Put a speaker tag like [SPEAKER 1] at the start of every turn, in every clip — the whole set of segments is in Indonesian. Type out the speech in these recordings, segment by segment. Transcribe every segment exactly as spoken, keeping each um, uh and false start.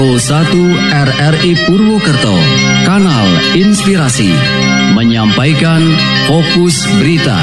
[SPEAKER 1] satu R R I Purwokerto, Kanal Inspirasi, menyampaikan Fokus Berita.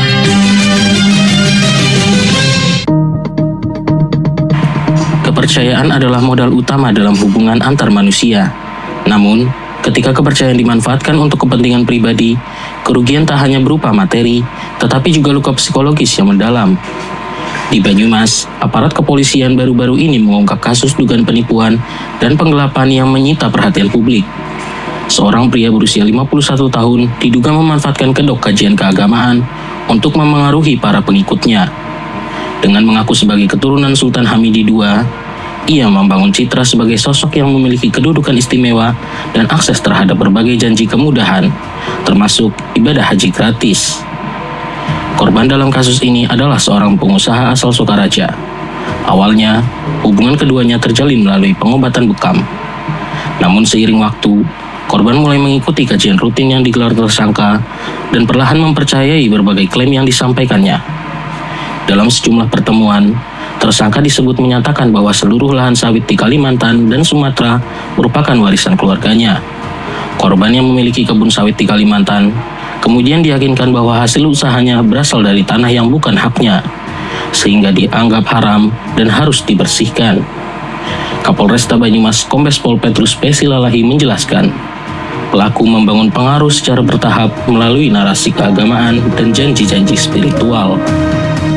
[SPEAKER 2] Kepercayaan adalah modal utama dalam hubungan antar manusia. Namun, ketika kepercayaan dimanfaatkan untuk kepentingan pribadi, kerugian tak hanya berupa materi, tetapi juga luka psikologis yang mendalam. Di Banyumas, aparat kepolisian baru-baru ini mengungkap kasus dugaan penipuan dan penggelapan yang menyita perhatian publik. Seorang pria berusia lima puluh satu tahun diduga memanfaatkan kedok kajian keagamaan untuk memengaruhi para pengikutnya. Dengan mengaku sebagai keturunan Sultan Hamidi kedua, ia membangun citra sebagai sosok yang memiliki kedudukan istimewa dan akses terhadap berbagai janji kemudahan, termasuk ibadah haji gratis. Korban dalam kasus ini adalah seorang pengusaha asal Sukaraja. Awalnya, hubungan keduanya terjalin melalui pengobatan bekam. Namun seiring waktu, korban mulai mengikuti kajian rutin yang digelar tersangka dan perlahan mempercayai berbagai klaim yang disampaikannya. Dalam sejumlah pertemuan, tersangka disebut menyatakan bahwa seluruh lahan sawit di Kalimantan dan Sumatera merupakan warisan keluarganya. Korban yang memiliki kebun sawit di Kalimantan kemudian diyakinkan bahwa hasil usahanya berasal dari tanah yang bukan haknya, sehingga dianggap haram dan harus dibersihkan. Kapolresta Banyumas Kombes Pol Petrus P. Silalahi menjelaskan, pelaku membangun pengaruh secara bertahap melalui narasi keagamaan dan janji-janji spiritual.